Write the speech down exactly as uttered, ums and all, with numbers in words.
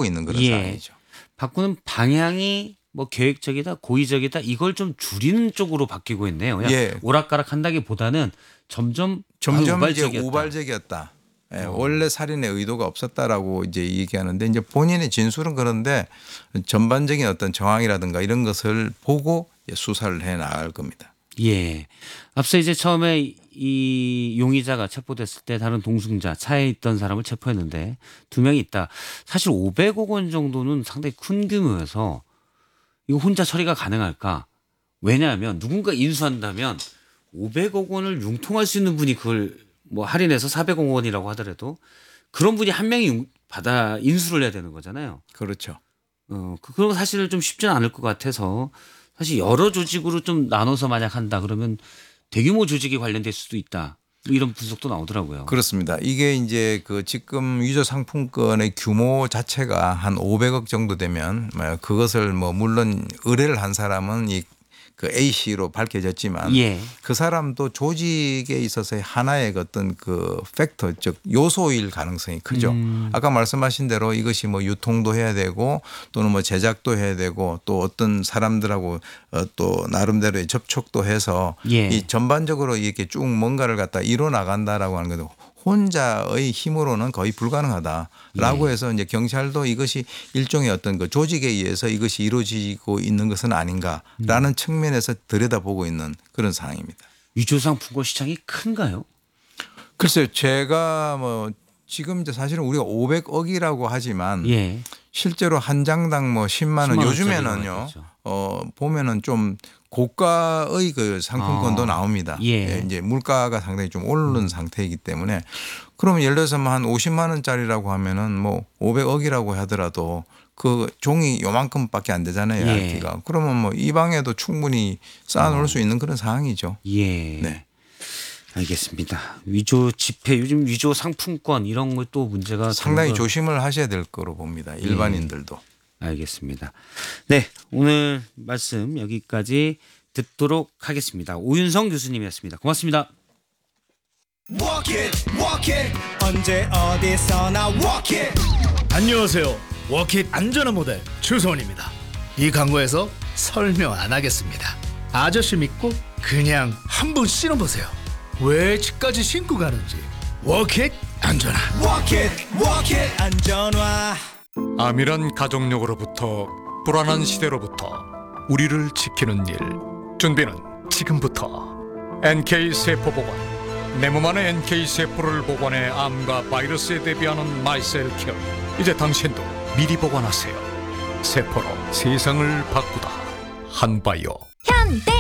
있는 그런 예. 상황이죠. 바꾸는 방향이 뭐 계획적이다, 고의적이다 이걸 좀 줄이는 쪽으로 바뀌고 있네요. 그냥 예. 오락가락 한다기보다는 점점 점점 아, 이제 우발적이었다. 우발적이었다. 예, 어. 원래 살인의 의도가 없었다라고 이제 얘기하는데 이제 본인의 진술은 그런데 전반적인 어떤 정황이라든가 이런 것을 보고 수사를 해 나갈 겁니다. 예. 앞서 이제 처음에 이 용의자가 체포됐을 때 다른 동승자 차에 있던 사람을 체포했는데 두 명이 있다. 사실 오백억 원 정도는 상당히 큰 규모여서 이거 혼자 처리가 가능할까? 왜냐하면 누군가 인수한다면 오백억 원을 융통할 수 있는 분이 그걸 뭐 할인해서 사백억 원이라고 하더라도 그런 분이 한 명이 융- 받아 인수를 해야 되는 거잖아요. 그렇죠. 어, 그- 그런 거 사실 좀 쉽지는 않을 것 같아서 사실 여러 조직으로 좀 나눠서 만약 한다 그러면 대규모 조직이 관련될 수도 있다. 뭐 이런 분석도 나오더라고요. 그렇습니다. 이게 이제 그 지금 위조 상품권의 규모 자체가 한 오백억 정도 되면 뭐 그것을 뭐 물론 의뢰를 한 사람은 이 그 A 씨로 밝혀졌지만 예. 그 사람도 조직에 있어서의 하나의 어떤 그 팩터 즉 요소일 가능성이 크죠. 음. 아까 말씀하신 대로 이것이 뭐 유통도 해야 되고 또는 뭐 제작도 해야 되고 또 어떤 사람들하고 어 또 나름대로의 접촉도 해서 예. 이 전반적으로 이렇게 쭉 뭔가를 갖다 이뤄 나간다라고 하는 것도 혼자의 힘으로는 거의 불가능하다라고 예. 해서 이제 경찰도 이것이 일종의 어떤 그 조직에 의해서 이것이 이루어지고 있는 것은 아닌가라는 음. 측면에서 들여다보고 있는 그런 상황입니다. 위조 상품권 시장이 큰가요? 글쎄요, 제가 뭐 지금 이제 사실은 우리가 오백억이라고 하지만 예. 실제로 한 장당 뭐 십만 원 십만 요즘에는요 원짜리가 있겠죠. 어 보면은 좀 고가의 그 상품권도 아, 나옵니다. 예. 예, 이제 물가가 상당히 좀 오르는 음. 상태이기 때문에 그러면 예를 들어서 뭐 한 오십만 원짜리라고 하면은 뭐 오백억이라고 하더라도 그 종이 요만큼밖에 안 되잖아요. 예. 얇기가. 그러면 뭐 이 방에도 충분히 쌓아놓을 어. 수 있는 그런 상황이죠. 예. 네. 알겠습니다. 위조 지폐 요즘 위조 상품권 이런 걸 또 문제가 상당히 되는 거- 조심을 하셔야 될 거로 봅니다. 일반인들도. 알겠습니다. 네, 오늘 말씀 여기까지 듣도록 하겠습니다. 오윤성 교수님이었습니다. 고맙습니다. Walk it, walk it. 언제 어디서나 walk it. 안녕하세요. 워킷 안전한 모델 추성훈입니다. 이 광고에서 설명 안 하겠습니다. 아저씨 믿고 그냥 한번 신어보세요. 왜 집까지 신고 가는지. 워킷 안전한. Walk it, walk it. 안전화. 암이란 가족력으로부터 불안한 시대로부터 우리를 지키는 일. 준비는 지금부터. 엔케이 세포 보관. 내 몸 안의 엔케이 세포를 복원해 암과 바이러스에 대비하는 마이셀 케어. 이제 당신도 미리 보관하세요. 세포로 세상을 바꾸다. 한바이오. 현대